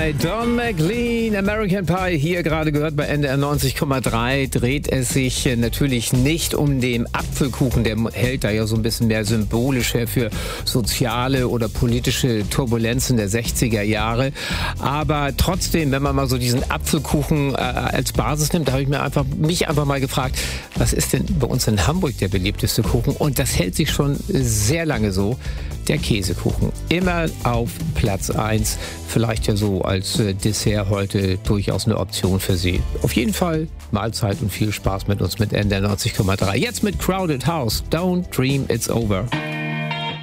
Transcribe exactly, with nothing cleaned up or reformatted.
Pie, Don McLean, American Pie, hier gerade gehört bei N D R neunzig Komma drei, dreht es sich natürlich nicht um den Apfelkuchen, der hält da ja so ein bisschen mehr symbolisch her für soziale oder politische Turbulenzen der sechziger Jahre. Aber trotzdem, wenn man mal so diesen Apfelkuchen äh, als Basis nimmt, da habe ich mir einfach, mich einfach mal gefragt, was ist denn bei uns in Hamburg der beliebteste Kuchen? Und das hält sich schon sehr lange so. Der Käsekuchen. Immer auf Platz eins. Vielleicht ja so als äh, Dessert heute durchaus eine Option für Sie. Auf jeden Fall Mahlzeit und viel Spaß mit uns mit N D R neunzig Komma drei. Jetzt mit Crowded House. Don't Dream It's Over.